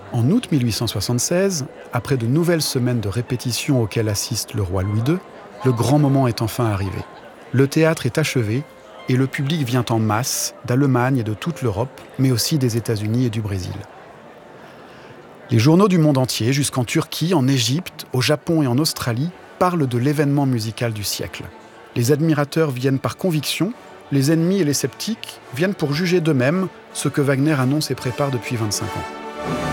En août 1876, après de nouvelles semaines de répétitions auxquelles assiste le roi Louis II, le grand moment est enfin arrivé. Le théâtre est achevé et le public vient en masse d'Allemagne et de toute l'Europe, mais aussi des États-Unis et du Brésil. Les journaux du monde entier, jusqu'en Turquie, en Égypte, au Japon et en Australie, parlent de l'événement musical du siècle. Les admirateurs viennent par conviction, les ennemis et les sceptiques viennent pour juger d'eux-mêmes ce que Wagner annonce et prépare depuis 25 ans.